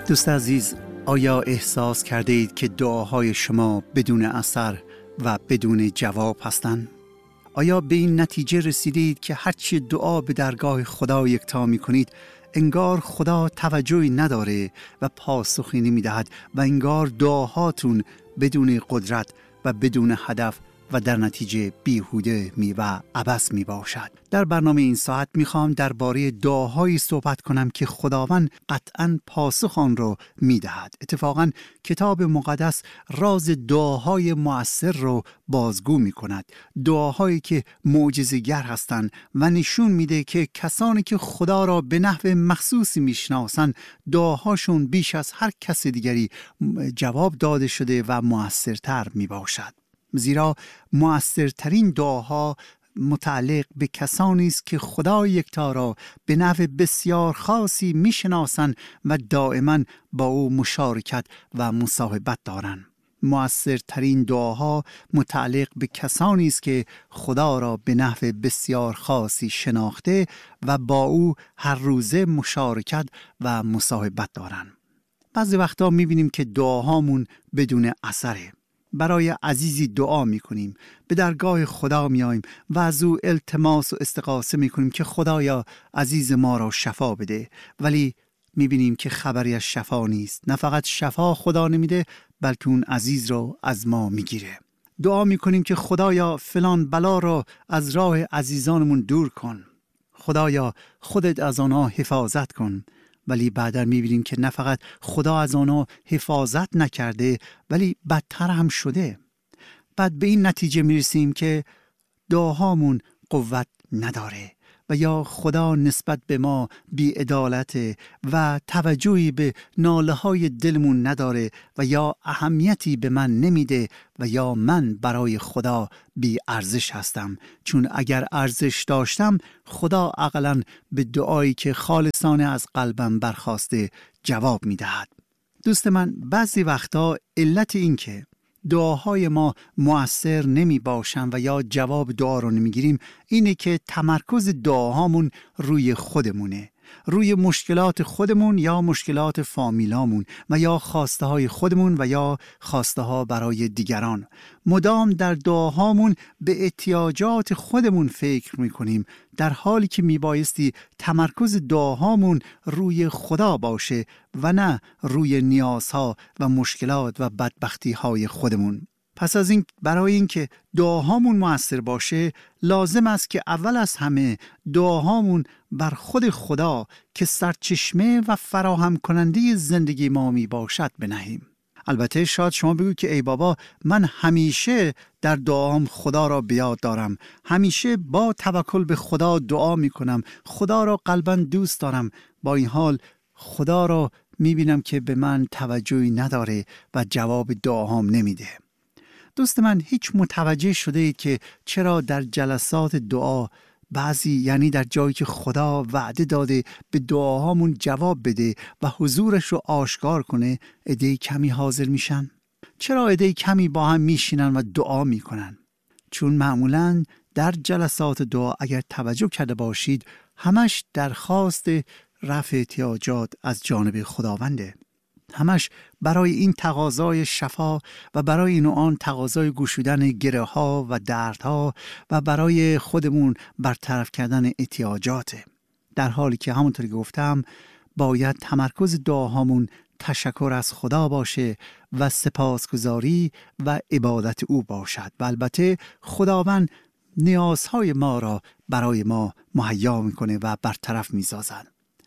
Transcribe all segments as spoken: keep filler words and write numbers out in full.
دوست عزیز، آیا احساس کرده اید که دعاهای شما بدون اثر و بدون جواب هستند؟ آیا به این نتیجه رسیدید که هرچی دعا به درگاه خدا یکتا می کنید انگار خدا توجهی نداره و پاسخی نمی دهد و انگار دعاهاتون بدون قدرت و بدون هدف و در نتیجه بیهوده می و عبث می باشد؟ در برنامه این ساعت می خواهم درباره دعاهایی صحبت کنم که خداوند قطعاً پاسخ آن را می دهد. اتفاقاً کتاب مقدس راز دعاهای مؤثر را بازگو می کند. دعاهایی که معجزه‌گر هستند و نشون میده که کسانی که خدا را به نحو مخصوصی می شناسند دعاهاشون بیش از هر کس دیگری جواب داده شده و مؤثرتر می باشد. زیرا مؤثرترین دعاها متعلق به کسانی است که خدا یکتا را به نحو بسیار خاصی میشناسند و دائما با او مشارکت و مصاحبت دارند. مؤثرترین دعاها متعلق به کسانی است که خدا را به نحو بسیار خاصی شناخته و با او هر روزه مشارکت و مصاحبت دارند. بعضی وقتا میبینیم که دعاهامون بدون اثره. برای عزیزی دعا میکنیم، به درگاه خدا میاییم و از او التماس و استغاثه میکنیم که خدایا عزیز ما را شفا بده، ولی میبینیم که خبری از شفا نیست. نه فقط شفا خدا نمیده بلکه اون عزیز را از ما میگیره. دعا میکنیم که خدایا فلان بلا را از راه عزیزانمون دور کن، خدایا خودت از آنها حفاظت کن، ولی بعدا میبینیم که نه فقط خدا از آنها حفاظت نکرده ولی بدتر هم شده. بعد به این نتیجه میرسیم که دعاهامون قوت نداره و یا خدا نسبت به ما بی‌عدالته و توجهی به ناله های دلمون نداره و یا اهمیتی به من نمیده و یا من برای خدا بی ارزش هستم، چون اگر ارزش داشتم خدا عقلاً به دعایی که خالصانه از قلبم برخاسته جواب میدهد. دوست من، بعضی وقتا علت این که دعاهای ما مؤثر نمی باشن و یا جواب دعا رو نمی گیریم اینه که تمرکز دعاهامون روی خودمونه، روی مشکلات خودمون یا مشکلات فامیلامون و یا خواسته های خودمون و یا خواسته ها برای دیگران. مدام در دعاهامون به احتیاجات خودمون فکر میکنیم، در حالی که میبایستی تمرکز دعاهامون روی خدا باشه و نه روی نیازها و مشکلات و بدبختی های خودمون. پس از این برای اینکه دعاهامون مؤثر باشه لازم است که اول از همه دعاهامون بر خود خدا که سرچشمه و فراهم کننده زندگی ما می باشد بنهیم. البته شاید شما بگوید که ای بابا، من همیشه در دعام خدا را بیاد دارم، همیشه با توکل به خدا دعا می کنم، خدا را قلباً دوست دارم، با این حال خدا را می بینم که به من توجهی نداره و جواب دعاهام نمیده. دوست من، هیچ متوجه شده اید که چرا در جلسات دعا بعضی، یعنی در جایی که خدا وعده داده به دعاهامون جواب بده و حضورش رو آشکار کنه، عده کمی حاضر میشن؟ چرا عده کمی با هم میشینن و دعا میکنن؟ چون معمولاً در جلسات دعا اگر توجه کرده باشید همش درخواست رفع احتیاجات از جانب خداونده، همش برای این تقاضای شفا و برای این و آن تقاضای گشودن گره ها و دردها و برای خودمون برطرف کردن احتیاجاته، در حالی که همونطور که گفتم باید تمرکز دعاهامون تشکر از خدا باشه و سپاسگزاری و عبادت او باشد و البته خداوند نیازهای ما را برای ما مهیا میکنه و برطرف میسازد.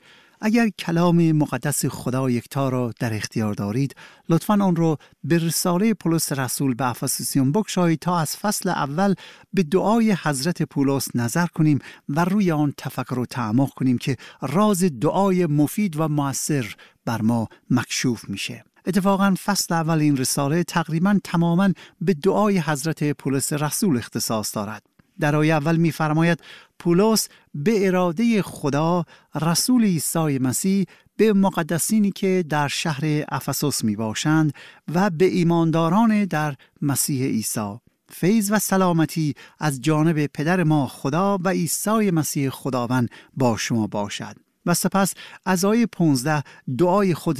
اگر کلام مقدس خدا یکتا را در اختیار دارید، لطفاً آن را به رساله پولس رسول به افسوسیان بگشایید تا از فصل اول به دعای حضرت پولس نظر کنیم و روی آن تفکر و تعمق کنیم که راز دعای مفید و مؤثر بر ما مکشوف میشه. اتفاقاً فصل اول این رساله تقریباً تماماً به دعای حضرت پولس رسول اختصاص دارد. در آیه اول می فرماید پولس به اراده خدا رسول عیسی مسیح به مقدسینی که در شهر افسوس می باشند و به ایمانداران در مسیح عیسی، فیض و سلامتی از جانب پدر ما خدا و عیسی مسیح خداوند با شما باشد. و سپس از آیه پانزده دعای خود رو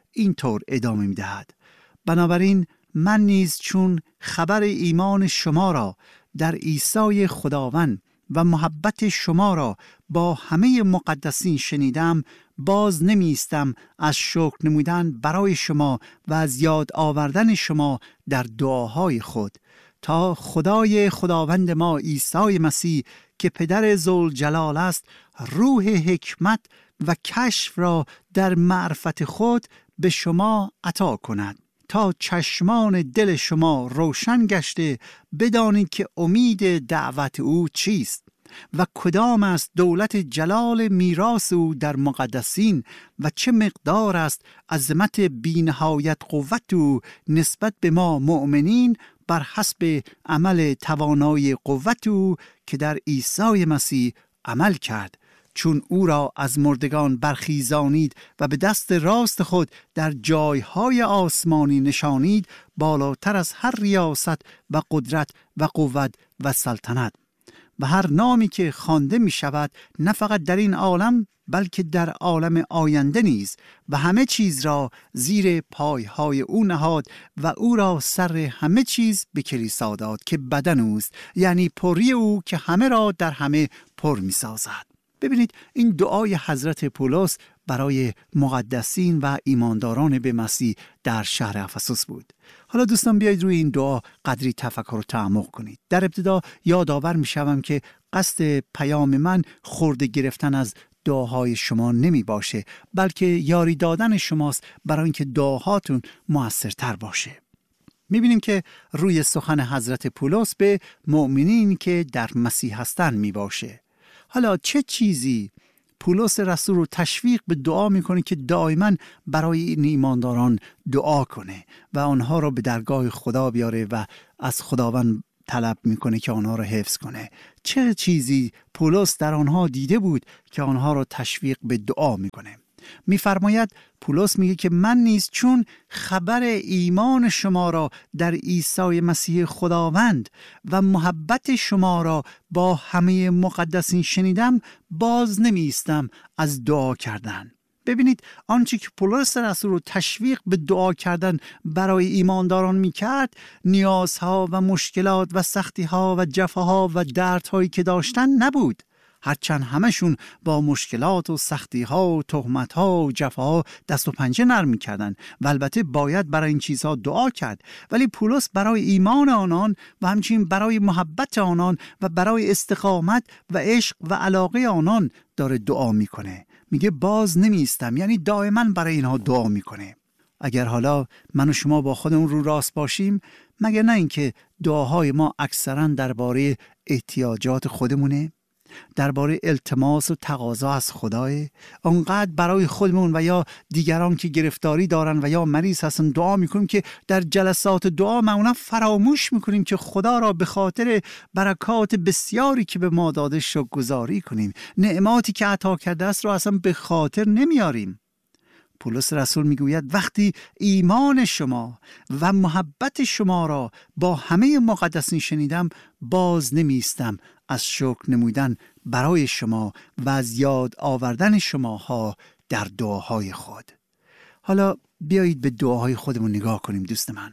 اینطور ادامه می دهد: بنابراین من نیز چون خبر ایمان شما را در عیسی خداوند و محبت شما را با همه مقدسین شنیدم، باز نمیستم از شکر نمودن برای شما و از یاد آوردن شما در دعاهای خود، تا خدای خداوند ما عیسی مسیح که پدر ذوالجلال است روح حکمت و کشف را در معرفت خود به شما عطا کند، تا چشمان دل شما روشن گشته بدانید که امید دعوت او چیست و کدام است دولت جلال میراث او در مقدسین و چه مقدار است عظمت بی‌نهایت قوت او نسبت به ما مؤمنین بر حسب عمل توانایی قوت او که در عیسی مسیح عمل کرد، چون او را از مردگان برخیزانید و به دست راست خود در جایهای آسمانی نشانید، بالاتر از هر ریاست و قدرت و قوت و سلطنت و هر نامی که خوانده می شود، نه فقط در این عالم بلکه در عالم آینده نیز، و همه چیز را زیر پایهای او نهاد و او را سر همه چیز به کلیسا داد که بدن اوست، یعنی پری او که همه را در همه پر می سازد. ببینید این دعای حضرت پولس برای مقدسین و ایمانداران به مسیح در شهر افسوس بود. حالا دوستان بیایید روی این دعا قدری تفکر و تعمق کنید. در ابتدا یادآور می شوم که قصد پیام من خورده گرفتن از دعاهای شما نمی باشه، بلکه یاری دادن شماست برای اینکه دعاهاتون موثرتر باشه. می بینیم که روی سخن حضرت پولس به مؤمنین که در مسیح هستن می باشه. حالا چه چیزی پولس رسول رو تشویق به دعا میکنه که دائما برای این ایمانداران دعا کنه و آنها را به درگاه خدا بیاره و از خداوند طلب میکنه که آنها را حفظ کنه؟ چه چیزی پولس در آنها دیده بود که آنها را تشویق به دعا میکنه؟ میفرماید پولس میگه که من نیز چون خبر ایمان شما را در عیسی مسیح خداوند و محبت شما را با همه مقدسین شنیدم، باز نمیستم از دعا کردن. ببینید آنچه که پولس رسول رو تشویق به دعا کردن برای ایمانداران میکرد، نیازها و مشکلات و سختیها و جفاها و دردهایی که داشتن نبود، هرچند همشون با مشکلات و سختی‌ها و تهمت‌ها و جفاها دست و پنجه نرم می‌کردن و البته باید برای این چیزها دعا کرد، ولی پولس برای ایمان آنان و همچنین برای محبت آنان و برای استقامت و عشق و علاقه آنان داره دعا میکنه. میگه باز نمیستم، یعنی دائما برای اینها دعا میکنه. اگر حالا من و شما با خودمون رو راست باشیم، مگر نه اینکه دعاهای ما اکثرا درباره احتیاجات خودمونه، درباره التماس و تقاضا از خدای، آنقدر برای خودمون و یا دیگران که گرفتاری دارن و یا مریض هستن دعا میکنیم که در جلسات دعا معمولا فراموش میکنیم که خدا را به خاطر برکات بسیاری که به ما داده شکرگزاری کنیم. نعماتی که عطا کرده است را اصلا به خاطر نمیاریم. پولس رسول میگوید وقتی ایمان شما و محبت شما را با همه مقدسین شنیدم، باز نمیستم از شکر نمودن برای شما و از یاد آوردن شماها در دعاهای خود. حالا بیایید به دعاهای خودمون نگاه کنیم دوست من.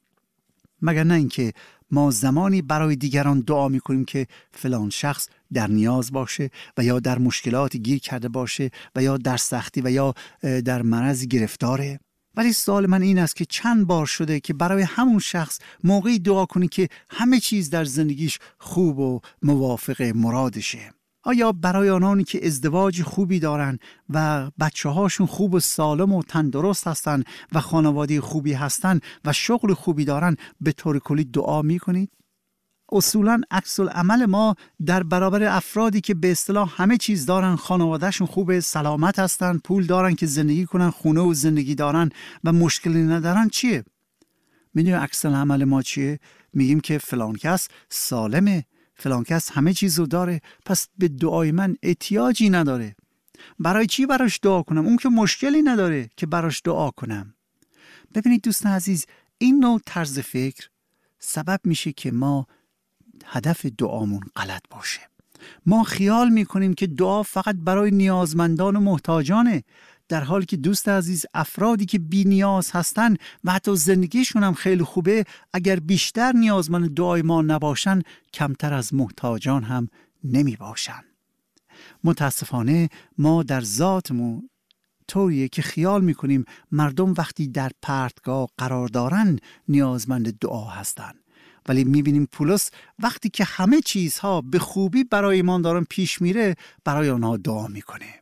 مگر نه اینکه ما زمانی برای دیگران دعا میکنیم که فلان شخص در نیاز باشه و یا در مشکلات گیر کرده باشه و یا در سختی و یا در مرض گرفتاره، ولی سوال من این است که چند بار شده که برای همون شخص موقعی دعا کنی که همه چیز در زندگیش خوب و موافق مرادشه؟ آیا برای آنانی که ازدواج خوبی دارن و بچه هاشون خوب و سالم و تندرست هستن و خانواده خوبی هستن و شغل خوبی دارن به طور کلی دعا میکنید؟ اصولاً عکس العمل ما در برابر افرادی که به اصطلاح همه چیز دارن، خانوادهشون خوبه، سلامت هستن، پول دارن که زندگی کنن، خونه و زندگی دارن و مشکلی ندارن، چیه؟ میدونی عکس العمل ما چیه؟ میگیم که فلان کس سالمه، فلان کس همه چیزو داره، پس به دعای من احتیاجی نداره. برای چی براش دعا کنم؟ اون که مشکلی نداره که براش دعا کنم. ببینید دوستان عزیز، این نوع طرز فکر سبب میشه که ما هدف دعامون غلط باشه. ما خیال میکنیم که دعا فقط برای نیازمندان و محتاجانه، در حالی که دوست عزیز افرادی که بی نیاز هستن و حتی زندگیشون هم خیلی خوبه، اگر بیشتر نیازمند دعای ما نباشن کمتر از محتاجان هم نمی باشن. متاسفانه ما در ذاتمون طوریه که خیال میکنیم مردم وقتی در پرتگاه قرار دارن نیازمند دعا هستن، ولی میبینیم پولس وقتی که همه چیزها به خوبی برای ایمانداران پیش میره برای آنها دعا میکنه.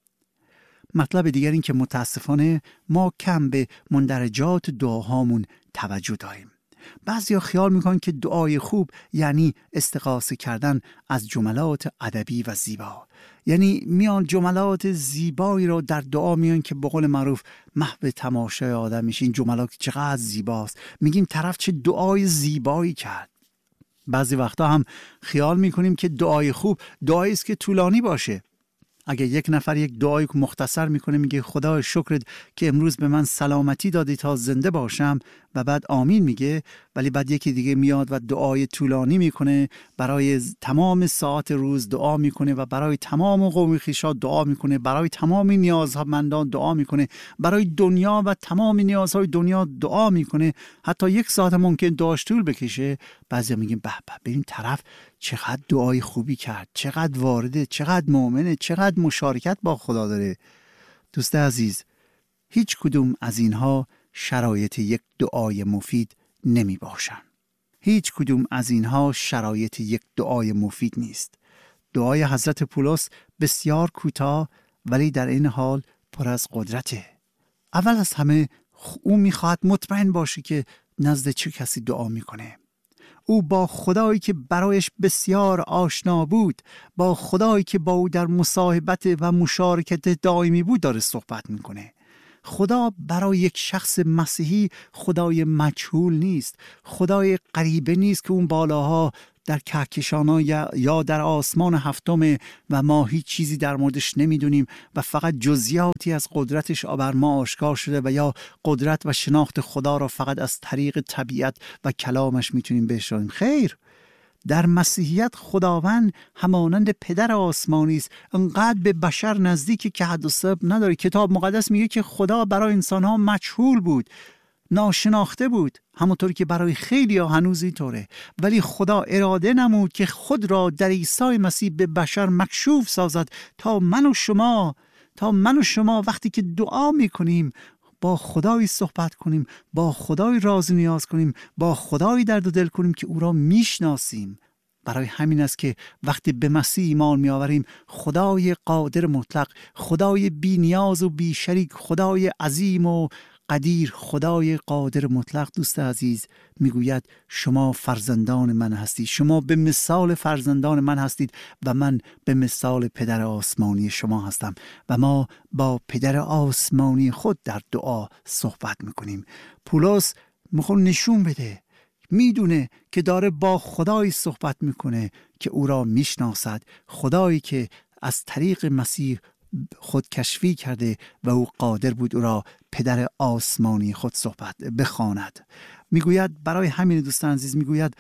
مطلب دیگر این که متاسفانه ما کم به مندرجات دعاهامون توجه داریم. بعضیا خیال میکنن که دعای خوب یعنی استغاثه کردن از جملات ادبی و زیبا، یعنی میان جملات زیبایی رو در دعا میان که به قول معروف محو تماشای آدم میشه. این جملات چقدر زیباست، میگیم طرف چه دعای زیبایی کرد. بعضی وقتا هم خیال میکنیم که دعای خوب دعایی است که طولانی باشه. اگه یک نفر یک دعای مختصر میکنه، میگه خدا شکرت که امروز به من سلامتی دادی تا زنده باشم و بعد آمین میگه، ولی بعد یکی دیگه میاد و دعای طولانی میکنه، برای تمام ساعت روز دعا میکنه و برای تمام قوم خویشا دعا میکنه، برای تمام نیازمندان دعا میکنه، برای دنیا و تمام نیازهای دنیا دعا میکنه. حتی یک ساعت ممکن دعاش طول بکشه. بعضیا میگیم به به ببین طرف چقدر دعای خوبی کرد، چقدر وارده، چقدر مؤمنه، چقدر مشارکت با خدا داره. دوست عزیز، هیچ کدوم از اینها شرایط یک دعای مفید نمی باشن. هیچ کدوم از اینها شرایط یک دعای مفید نیست. دعای حضرت پولس بسیار کوتاه ولی در این حال پر از قدرته. اول از همه او میخواد مطمئن باشه که نزد چه کسی دعا میکنه. او با خدایی که برایش بسیار آشنا بود، با خدایی که با او در مصاحبت و مشارکت دائمی بود داره صحبت میکنه. خدا برای یک شخص مسیحی خدای مجهول نیست، خدای غریبه نیست که اون بالاها در کهکشان‌ها یا در آسمان هفتم و ما هیچ چیزی در موردش نمیدونیم و فقط جزئیاتی از قدرتش بر ما آشکار شده و یا قدرت و شناخت خدا را فقط از طریق طبیعت و کلامش میتونیم بشناسیم. خیر، در مسیحیت خداوند همانند پدر آسمانی است، انقدر به بشر نزدیکی که حد و حساب نداره. کتاب مقدس میگه که خدا برای انسان‌ها مجهول بود، ناشناخته بود، همونطوری که برای خیلی ها هنوز اینطوره، ولی خدا اراده نمود که خود را در عیسی مسیح به بشر مکشوف سازد تا من و شما تا من و شما وقتی که دعا میکنیم با خدایی صحبت کنیم، با خدای راز نیاز کنیم، با خدای درد و دل کنیم که او را میشناسیم. برای همین است که وقتی به مسیح ایمان می آوریم، خدای قادر مطلق، خدای بی نیاز و بی شریک، خدای عظیم و قدیر، خدای قادر مطلق دوست عزیز میگوید شما فرزندان من هستید، شما به مثال فرزندان من هستید و من به مثال پدر آسمانی شما هستم و ما با پدر آسمانی خود در دعا صحبت میکنیم. پولس میخواد نشون بده، میدونه که داره با خدایی صحبت میکنه که او را میشناسد، خدایی که از طریق مسیح خود کشفی کرده و او قادر بود او را پدر آسمانی خود صحبت بخواند. میگوید برای همین دوستان عزیز، میگوید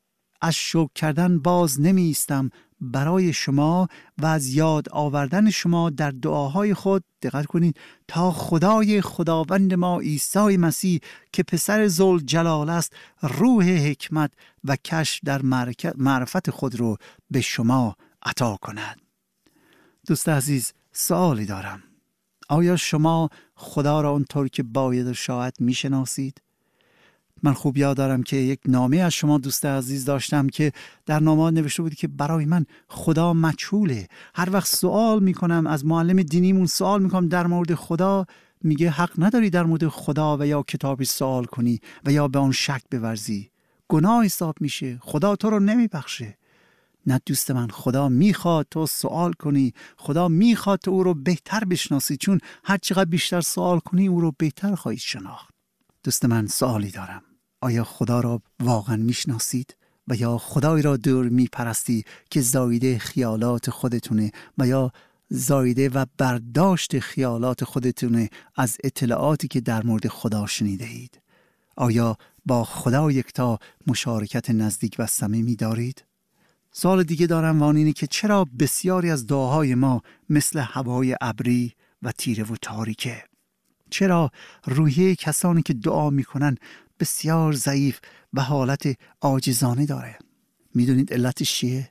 از شکر کردن باز نمی ایستم برای شما و از یاد آوردن شما در دعاهای خود. دقت کنید، تا خدای خداوند ما عیسی مسیح که پسر ذوالجلال است روح حکمت و کشف در معرفت خود رو به شما عطا کند. دوست عزیز، سوالی دارم. آیا شما خدا را اونطور که باید و شاید میشناسید؟ من خوب یاد دارم که یک نامه از شما دوست عزیز داشتم که در نامه نوشته بود که برای من خدا مجهوله. هر وقت سوال میکنم از معلم دینیمون، سوال میکنم در مورد خدا، میگه حق نداری در مورد خدا و یا کتابی سوال کنی و یا به آن شک بورزی، گناه حساب میشه، خدا تو رو نمیبخشه. نه دوست من، خدا میخواد تو سوال کنی، خدا میخواد تو او رو بهتر بشناسی، چون هر چقدر بیشتر سوال کنی او رو بهتر خواهی شناخت. دوست من، سوالی دارم. آیا خدا را واقعا میشناسید و یا خدای را دور میپرستی که زایده خیالات خودتونه و یا زایده و برداشت خیالات خودتونه از اطلاعاتی که در مورد خدا شنیده اید؟ آیا با خدا یکتا مشارکت نزدیک و صمیمی دارید؟ سوال دیگه دارم و آن اینه که چرا بسیاری از دعاهای ما مثل هوای ابری و تیره و تاریکه. چرا روحیه کسانی که دعا میکنن بسیار ضعیف و حالت عاجزانه داره؟ میدونید علتش چیه؟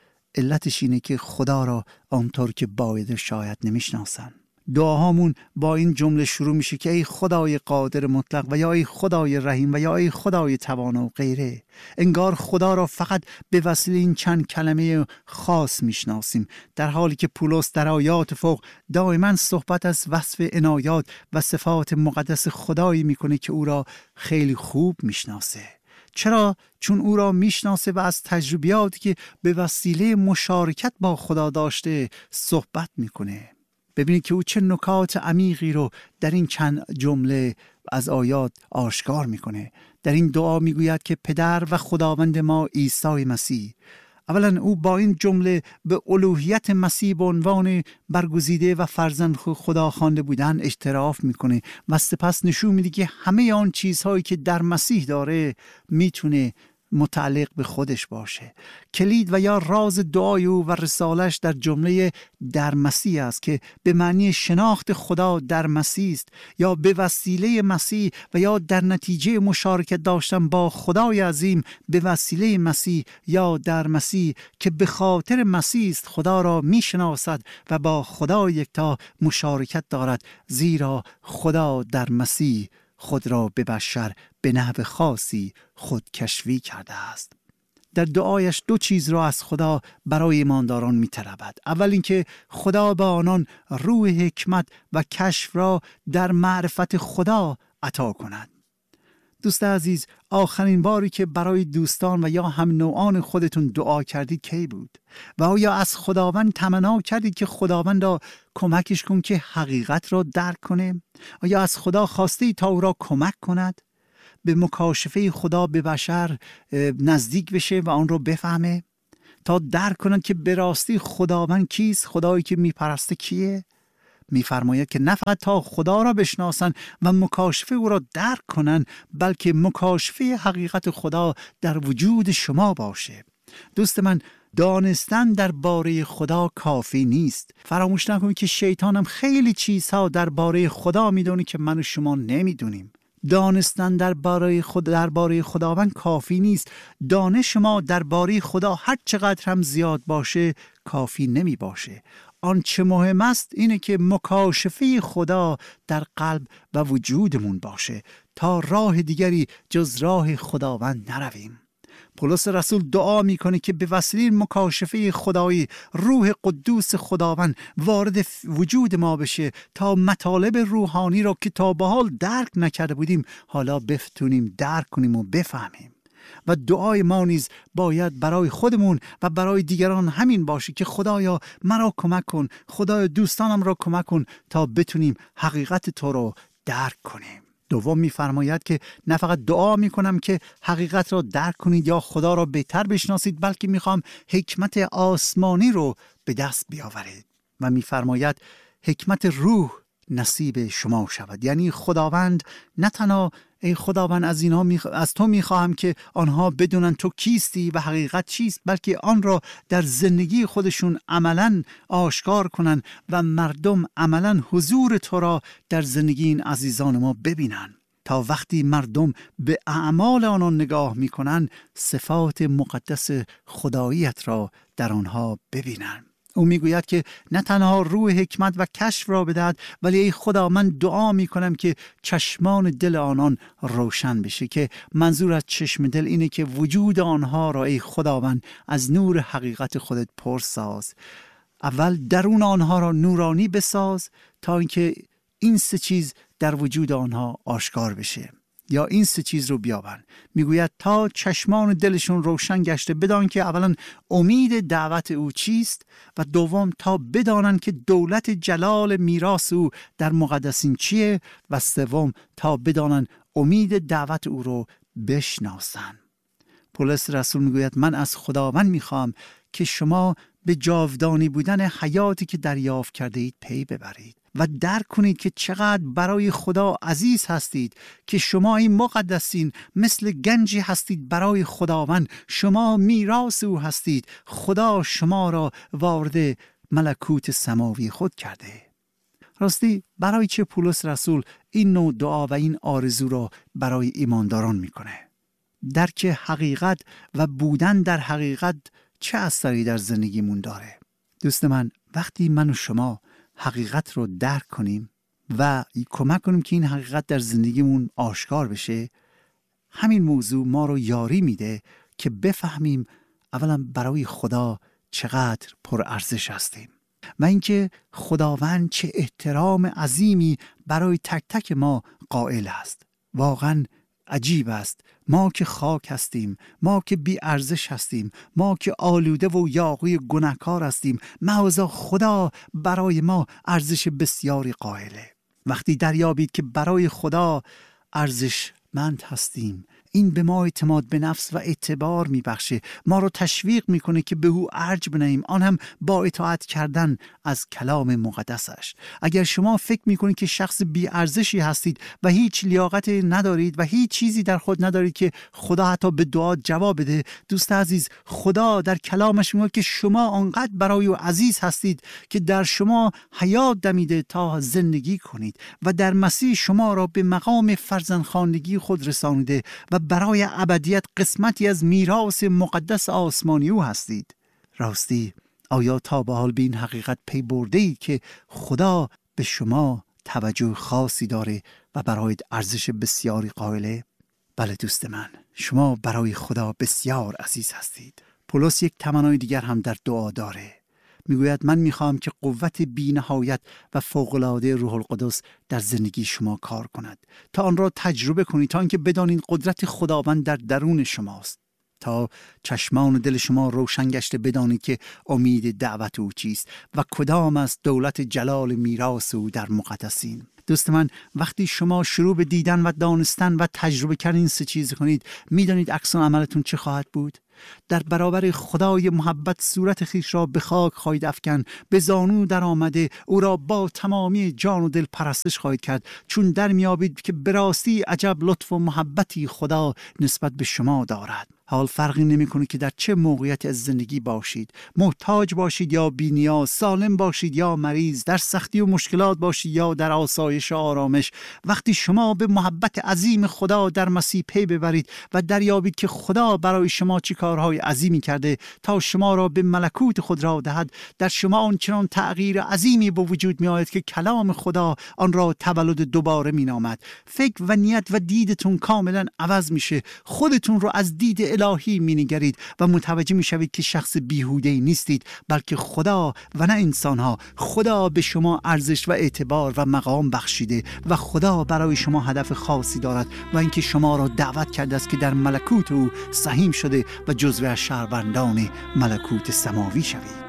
علتش اینه که خدا را آنطور که باید شاید نمیشناسن. دعاهامون با این جمله شروع میشه که ای خدای قادر مطلق و یا ای خدای رحیم و یا ای خدای توانا و غیره. انگار خدا را فقط به وسیله این چند کلمه خاص میشناسیم، در حالی که پولس در آیات فوق دائما صحبت از وصف عنایات و صفات مقدس خدایی میکنه که او را خیلی خوب میشناسه. چرا؟ چون او را میشناسه و از تجربیاتی که به وسیله مشارکت با خدا داشته صحبت میکنه. ببینید که او چه نکات عمیقی رو در این چند جمله از آیات آشکار میکنه. در این دعا میگوید که پدر و خداوند ما عیسی مسیح، اولا او با این جمله به الوهیت مسیح به عنوان برگزیده و فرزند خدا خوانده بودن اعتراف میکنه و سپس نشون میده که همه آن چیزهایی که در مسیح داره میتونه متعلق به خودش باشه. کلید و یا راز دعای او و رسالش در جمله در مسیح است که به معنی شناخت خدا در مسیح است، یا به وسیله مسیح و یا در نتیجه مشارکت داشتن با خدای عظیم به وسیله مسیح یا در مسیح که به خاطر مسیح است خدا را میشناسد و با خدا یکتا مشارکت دارد، زیرا خدا در مسیح خود را به بشر به نحو خاصی خود کشفی کرده است. در دعایش دو چیز را از خدا برای ایمانداران می‌طلبد. اول اینکه خدا به آنان روح حکمت و کشف را در معرفت خدا عطا کند. دوست عزیز، آخرین باری که برای دوستان و یا هم نوعان خودتون دعا کردید کی بود؟ و آیا از خداوند تمنا کردید که خداوند را کمکش کن که حقیقت را درک کنه؟ آیا از خدا خواسته تا او را کمک کند به مکاشفه خدا به بشر نزدیک بشه و آن را بفهمه، تا درک کنند که به راستی خداوند کیست، خدایی که میپرسته کیه؟ میفرماید که نه فقط تا خدا را بشناسن و مکاشفه او را درک کنن، بلکه مکاشفه حقیقت خدا در وجود شما باشه. دوست من، دانستن درباره خدا کافی نیست. فراموش نکنید که شیطان هم خیلی چیزها درباره خدا میدونه که من و شما نمیدونیم. دانستن درباره خود درباره خداوند کافی نیست. دانش ما درباره خدا هر چقدر هم زیاد باشه کافی نمی باشه. آنچه مهم است اینه که مکاشفه خدا در قلب و وجودمون باشه تا راه دیگری جز راه خداوند نرویم. پولس رسول دعا میکنه که به وسیله مکاشفه خدایی روح قدوس خداوند وارد وجود ما بشه تا مطالب روحانی را که تا به حال درک نکرده بودیم حالا بتونیم درک کنیم و بفهمیم. و دعای ما نیز باید برای خودمون و برای دیگران همین باشه که خدایا مرا کمک کن، خدایا دوستانم را کمک کن تا بتونیم حقیقت تو رو درک کنیم. دوم میفرماید که نه فقط دعا میکنم که حقیقت را درک کنید یا خدا را بهتر بشناسید، بلکه میخوام حکمت آسمانی رو به دست بیاورید. و میفرماید حکمت روح نصیب شما شود. یعنی خداوند نه تنها ای خداوند از اینها میخ... از تو میخواهم که آنها بدونن تو کیستی و حقیقت چیست، بلکه آن را در زندگی خودشون عملاً آشکار کنن و مردم عملاً حضور تو را در زندگی این عزیزان ما ببینن، تا وقتی مردم به اعمال آنها نگاه میکنن صفات مقدس خداییت را در آنها ببینن. او میگوید که نه تنها روح حکمت و کشف را بدهد، ولی ای خدا من دعا میکنم که چشمان دل آنان روشن بشه. که منظور از چشم دل اینه که وجود آنها را ای خداوند از نور حقیقت خودت پر ساز. اول درون آنها را نورانی بساز تا اینکه این سه چیز در وجود آنها آشکار بشه، یا این سه چیز رو بیابن. میگوید تا چشمان دلشون روشن گشته بدان که اولا امید دعوت او چیست، و دوم تا بدانن که دولت جلال میراث او در مقدسین چیه، و سوم تا بدانن امید دعوت او رو بشناسن. پولس رسول میگوید من از خداوند میخوام که شما به جاودانی بودن حیاتی که دریافت کرده اید پی ببرید و درک کنید که چقدر برای خدا عزیز هستید، که شما این مقدسین مثل گنجی هستید برای خداوند. شما میراث او هستید. خدا شما را وارد ملکوت سماوی خود کرده. راستی برای چه پولس رسول این نوع دعا و این آرزو را برای ایمانداران میکنه؟ درک حقیقت و بودن در حقیقت چه اثری در زندگیمون داره؟ دوست من، وقتی من و شما حقیقت رو درک کنیم و کمک کنیم که این حقیقت در زندگیمون آشکار بشه، همین موضوع ما رو یاری میده که بفهمیم اولا برای خدا چقدر پر ارزش هستیم و اینکه خداوند چه احترام عظیمی برای تک تک ما قائل است. واقعا عجیب است، ما که خاک هستیم، ما که بی ارزش هستیم، ما که آلوده و یاغی گناهکار هستیم، معاذا خدا برای ما ارزش بسیاری قائله. وقتی دریابید که برای خدا ارزشمند هستیم، این به ما اعتماد به نفس و اعتبار میبخشه، ما رو تشویق میکنه که به او ارج بنهیم، آن هم با اطاعت کردن از کلام مقدسش. اگر شما فکر میکنید که شخص بی ارزشی هستید و هیچ لیاقت ندارید و هیچ چیزی در خود ندارید که خدا حتی به دعا جواب بده، دوست عزیز، خدا در کلامش میگه که شما آنقدر برای او عزیز هستید که در شما حیات دمیده تا زندگی کنید و در مسیح شما را به مقام فرزندخواندگی خود رسانیده و برای ابدیت قسمتی از میراث مقدس آسمانی او هستید. راستی آیا تا به حال به این حقیقت پی برده اید که خدا به شما توجه خاصی داره و برای ارزش بسیاری قائله؟ بله دوست من، شما برای خدا بسیار عزیز هستید. پولس یک تمنای دیگر هم در دعا داره. میگوید من میخوام که قوت بی نهایت و فوق‌العاده روح القدس در زندگی شما کار کند تا آن را تجربه کنید، تا اینکه بدانید قدرت خداوند در درون شماست، تا چشمان و دل شما روشن گشته بدانید که امید دعوت او چیست و کدام است دولت جلال میراث او در مقدسین. دوست من، وقتی شما شروع به دیدن و دانستن و تجربه کردن این سه چیز کنید، میدانید عکس عملتون چه خواهد بود؟ در برابر خدای محبت صورت خیش را به خاک خواهید افکن، به زانو در آمده او را با تمامی جان و دل پرستش خواهید کرد، چون در میابید که به راستی عجب لطف و محبتی خدا نسبت به شما دارد. حال فرقی نمیکنه که در چه موقعیت از زندگی باشید، محتاج باشید یا بی نیاز، سالم باشید یا مریض، در سختی و مشکلات باشید یا در آسایش و آرامش. وقتی شما به محبت عظیم خدا در مسیح پی ببرید و دریابید که خدا برای شما چی کارهای عظیمی کرده تا شما را به ملکوت خود را دهد، در شما آنچنان تغییر عظیمی به وجود می آید که کلام خدا آن را تولد دوباره می نامد. فکر و نیت و دیدتون کاملا عوض میشه، خودتون رو از دید الهی می نگرید و متوجه می شوید که شخص بیهوده‌ای نیستید، بلکه خدا و نه انسانها. خدا به شما ارزش و اعتبار و مقام بخشیده و خدا برای شما هدف خاصی دارد و اینکه شما را دعوت کرده است که در ملکوت او سهیم شده و جزو از شهروندان ملکوت سماوی شوید.